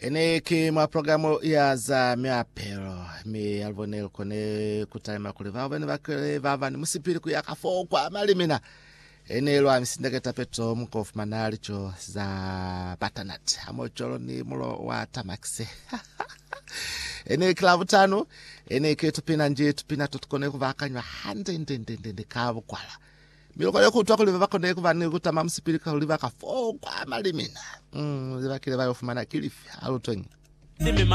Eneki mwa programu ya za miapero mi alvonel kone kutalima kuleva wene wakile vavani musipiri kuyakafo kwa malimina enelo amisindageta peto mkofu manalicho za batanat amocholo ni mulo wa tamakse ene klavu tano ene ketupina nje tupina tutukone kuvakanywa hande kavu kwala miloko yako utwako liva kone kuvani kutama musipiri kuliva kafo kwa malimina zivakile vayo fumana kilifi alutwengi